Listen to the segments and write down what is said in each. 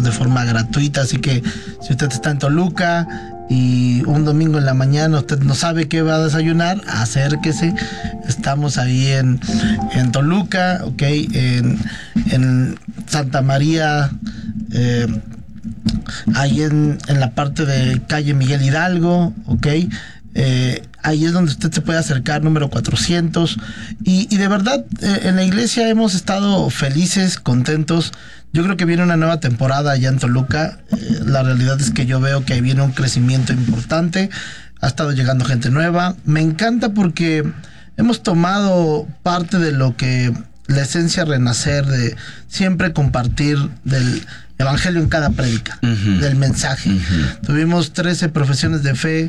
de forma gratuita, así que si usted está en Toluca y un domingo en la mañana usted no sabe qué va a desayunar, acérquese. Estamos ahí en Toluca, ok, en Santa María, ahí en la parte de calle Miguel Hidalgo, ok. Ahí es donde usted se puede acercar, número 400. Y de verdad, en la iglesia hemos estado felices, contentos. Yo creo que viene una nueva temporada allá en Toluca. La realidad es que yo veo que ahí viene un crecimiento importante. Ha estado llegando gente nueva. Me encanta porque hemos tomado parte de lo que la esencia Renacer, de siempre compartir del evangelio en cada prédica, del mensaje. Tuvimos 13 profesiones de fe.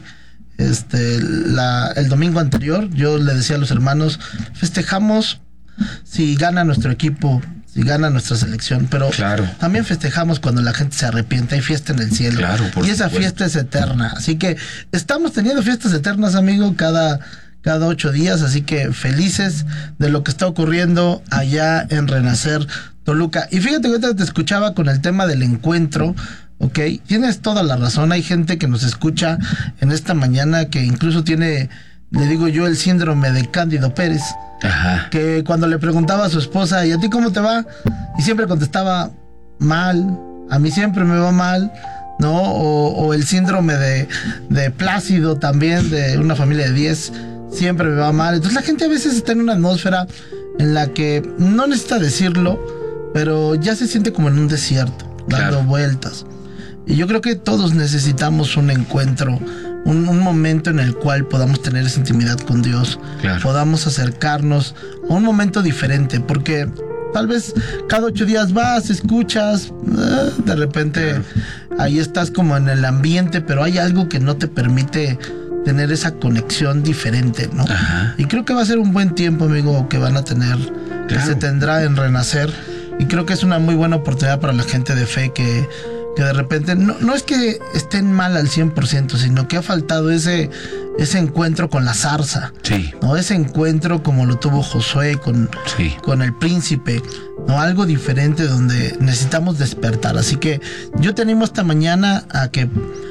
El domingo anterior yo le decía a los hermanos, festejamos si gana nuestro equipo, si gana nuestra selección, pero también festejamos cuando la gente se arrepiente. Hay fiesta en el cielo, y esa fiesta es eterna, así que estamos teniendo fiestas eternas, amigo, cada 8 días, así que felices de lo que está ocurriendo allá en Renacer Toluca. Y fíjate que ahorita te escuchaba con el tema del encuentro. Ok, tienes toda la razón. Hay gente que nos escucha en esta mañana que incluso tiene, le digo yo, el síndrome de Cándido Pérez. Ajá. Que cuando le preguntaba a su esposa, ¿y a ti cómo te va? Y siempre contestaba, mal, a mí siempre me va mal, ¿no? O el síndrome de Plácido también, de una familia de 10, siempre me va mal. Entonces la gente a veces está en una atmósfera en la que no necesita decirlo, pero ya se siente como en un desierto, dando vueltas. Y yo creo que todos necesitamos un encuentro, un momento en el cual podamos tener esa intimidad con Dios, podamos acercarnos a un momento diferente, porque tal vez cada 8 días vas, escuchas, de repente ahí estás como en el ambiente, pero hay algo que no te permite tener esa conexión diferente, ¿no? Ajá. Y creo que va a ser un buen tiempo, amigo, que van a tener, que se tendrá en Renacer, y creo que es una muy buena oportunidad para la gente de fe que de repente, no es que estén mal al 100%, sino que ha faltado ese encuentro con la zarza, ¿no? Ese encuentro como lo tuvo Josué con el príncipe, ¿no? Algo diferente donde necesitamos despertar. Así que yo te animo esta mañana a que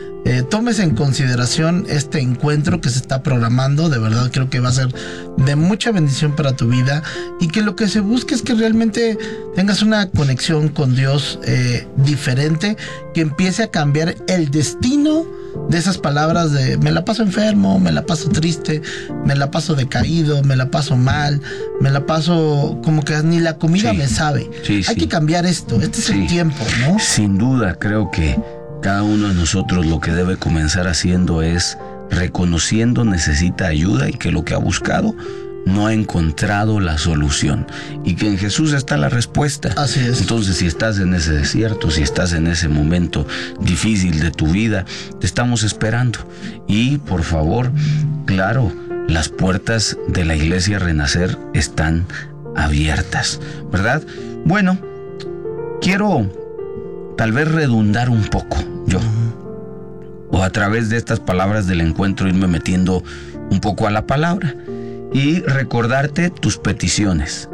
tomes en consideración este encuentro que se está programando. De verdad creo que va a ser de mucha bendición para tu vida, y que lo que se busque es que realmente tengas una conexión con Dios diferente, que empiece a cambiar el destino de esas palabras de me la paso enfermo, me la paso triste, me la paso decaído, me la paso mal, me la paso como que ni la comida me sabe. Hay que cambiar esto. Este es el tiempo, ¿no? Sin duda, creo que cada uno de nosotros lo que debe comenzar haciendo es reconociendo necesita ayuda, y que lo que ha buscado no ha encontrado la solución, y que en Jesús está la respuesta. Así es. Entonces, si estás en ese desierto, si estás en ese momento difícil de tu vida, te estamos esperando. Y por favor, claro, las puertas de la Iglesia Renacer están abiertas, ¿verdad? Bueno, quiero tal vez redundar un poco yo, o a través de estas palabras del encuentro irme metiendo un poco a la palabra y recordarte tus peticiones.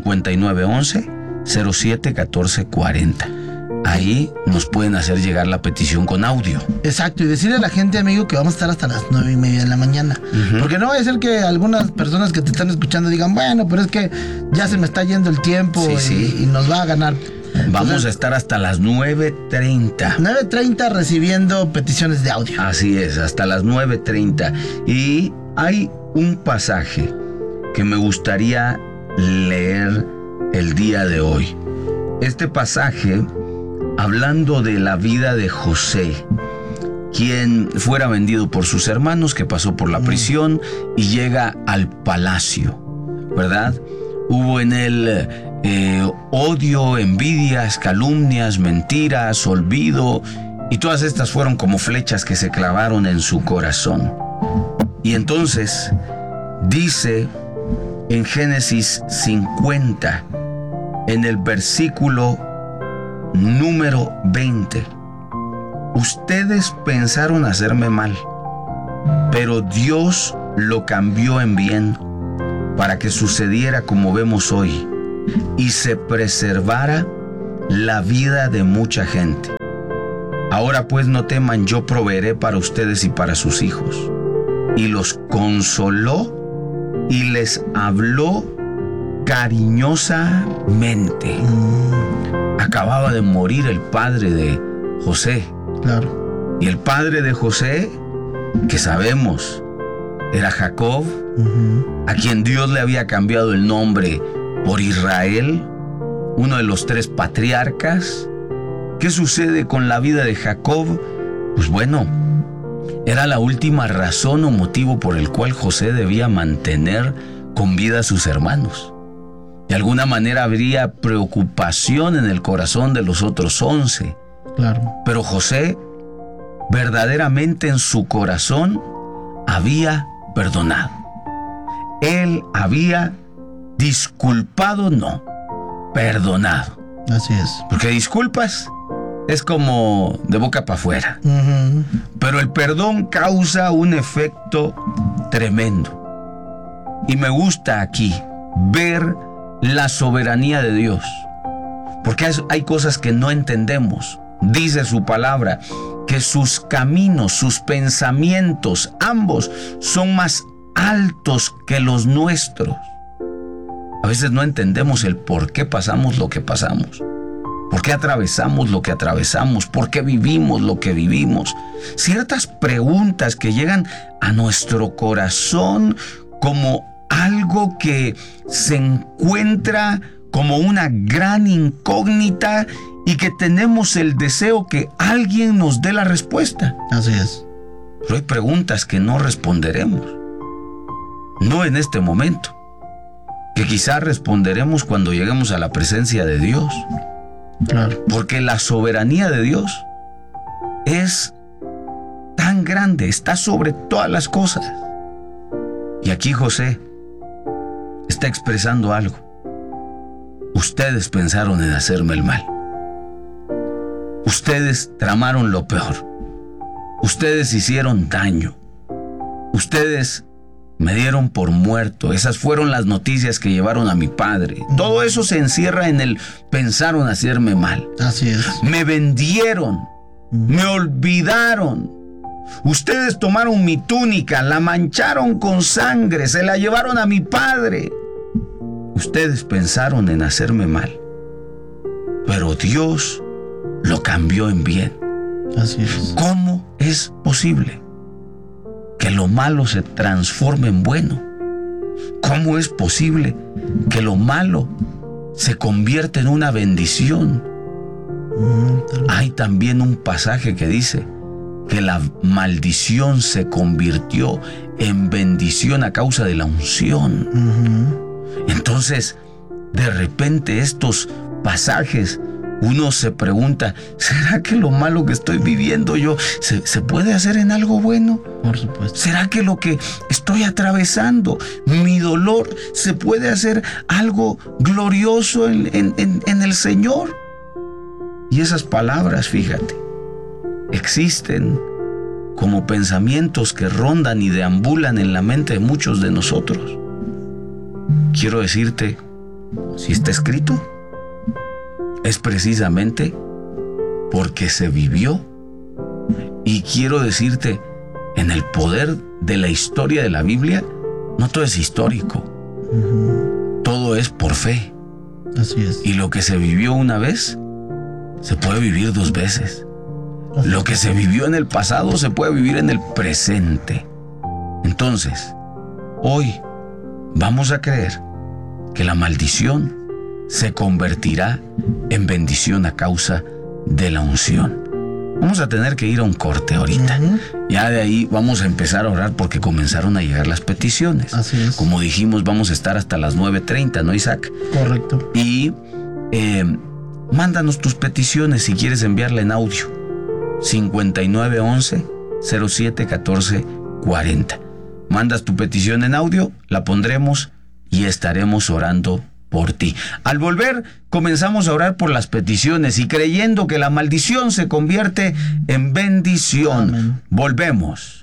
5911-071440. Ahí nos pueden hacer llegar la petición con audio. Exacto, y decirle a la gente, amigo, que vamos a estar hasta las 9:30 de la mañana. Porque no vaya a ser que algunas personas que te están escuchando digan, bueno, pero es que ya se me está yendo el tiempo y nos va a ganar. Vamos a estar hasta las 9:30. 9:30 recibiendo peticiones de audio. Así es, hasta las 9:30. Y hay un pasaje que me gustaría leer el día de hoy. Este pasaje, hablando de la vida de José, quien fuera vendido por sus hermanos, que pasó por la prisión y llega al palacio, ¿verdad? Hubo en él odio, envidias, calumnias, mentiras, olvido, y todas estas fueron como flechas que se clavaron en su corazón. Y entonces dice en Génesis 50, en el versículo número 20, ustedes pensaron hacerme mal, pero Dios lo cambió en bien para que sucediera como vemos hoy y se preservara la vida de mucha gente. Ahora pues no teman, yo proveeré para ustedes y para sus hijos. Y los consoló y les habló cariñosamente. Acababa de morir el padre de José. Claro. Y el padre de José, que sabemos, era Jacob, a quien Dios le había cambiado el nombre por Israel, uno de los 3 patriarcas. ¿Qué sucede con la vida de Jacob? Pues bueno, era la última razón o motivo por el cual José debía mantener con vida a sus hermanos. De alguna manera habría preocupación en el corazón de los otros 11. Claro. Pero José, verdaderamente en su corazón, había perdonado. Él había disculpado, no, perdonado. Así es. Porque disculpas es como de boca para afuera. Pero el perdón causa un efecto tremendo. Y me gusta aquí ver la soberanía de Dios. Porque hay cosas que no entendemos. Dice su palabra que sus caminos, sus pensamientos, ambos son más altos que los nuestros. A veces no entendemos el por qué pasamos lo que pasamos. ¿Por qué atravesamos lo que atravesamos? ¿Por qué vivimos lo que vivimos? Ciertas preguntas que llegan a nuestro corazón como algo que se encuentra como una gran incógnita y que tenemos el deseo que alguien nos dé la respuesta. Así es. Pero hay preguntas que no responderemos. No en este momento. Que quizá responderemos cuando lleguemos a la presencia de Dios. Claro. Porque la soberanía de Dios es tan grande, está sobre todas las cosas. Y aquí José está expresando algo. Ustedes pensaron en hacerme el mal. Ustedes tramaron lo peor. Ustedes hicieron daño. Ustedes me dieron por muerto. Esas fueron las noticias que llevaron a mi padre. Todo eso se encierra en el pensaron hacerme mal. Así es. Me vendieron. Me olvidaron. Ustedes tomaron mi túnica, la mancharon con sangre, se la llevaron a mi padre. Ustedes pensaron en hacerme mal. Pero Dios lo cambió en bien. Así es. ¿Cómo es posible que lo malo se transforme en bueno? ¿Cómo es posible que lo malo se convierta en una bendición? Hay también un pasaje que dice que la maldición se convirtió en bendición a causa de la unción. Entonces, de repente estos pasajes, uno se pregunta, ¿será que lo malo que estoy viviendo yo se puede hacer en algo bueno? Por supuesto. ¿Será que lo que estoy atravesando, mi dolor, se puede hacer algo glorioso en el Señor? Y esas palabras, fíjate, existen como pensamientos que rondan y deambulan en la mente de muchos de nosotros. Quiero decirte, si está escrito, es precisamente porque se vivió. Y quiero decirte, en el poder de la historia de la Biblia, no todo es histórico. Todo es por fe. Así es. Y lo que se vivió una vez, se puede vivir 2 veces. Lo que se vivió en el pasado se puede vivir en el presente. Entonces, hoy vamos a creer que la maldición se convertirá en bendición a causa de la unción. Vamos a tener que ir a un corte ahorita. Ya de ahí vamos a empezar a orar porque comenzaron a llegar las peticiones. Así es. Como dijimos, vamos a estar hasta las 9:30, ¿no, Isaac? Correcto. Y mándanos tus peticiones si quieres enviarla en audio. 5911-071440. Mandas tu petición en audio, la pondremos y estaremos orando por ti. Al volver, comenzamos a orar por las peticiones y creyendo que la maldición se convierte en bendición. Amén. Volvemos.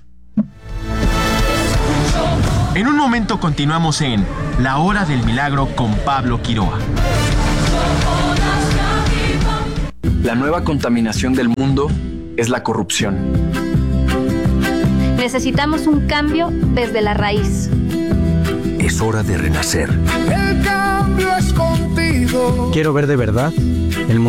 En un momento continuamos en La Hora del Milagro con Pablo Quiroa. La nueva contaminación del mundo es la corrupción. Necesitamos un cambio desde la raíz. Es hora de renacer. El cambio es contigo. Quiero ver de verdad el mundo